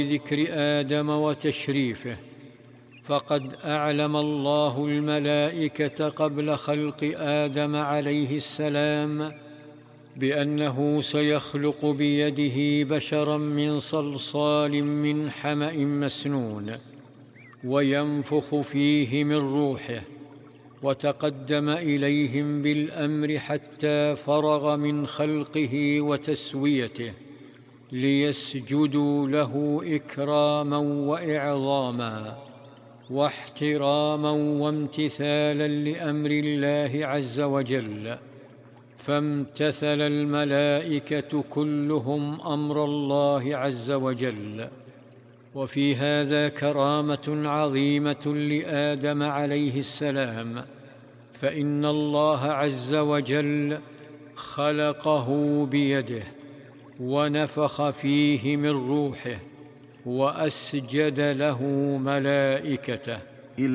ذكر آدم وتشريفه، فقد أعلم الله الملائكة قبل خلق آدم عليه السلام بأنه سيخلق بيده بشرا من صلصال من حمأ مسنون، وينفخ فيه من روحه، وتقدم إليهم بالأمر حتى فرغ من خلقه وتسويته، ليسجدوا له إكراما وإعظاما واحتراما وامتثالا لأمر الله عز وجل. فامتثل الملائكة كلهم أمر الله عز وجل. وفي هذا كرامة عظيمة لآدم عليه السلام، فإن الله عز وجل خلقه بيده ونفخ فيه من روحه وأسجد له ملائكته.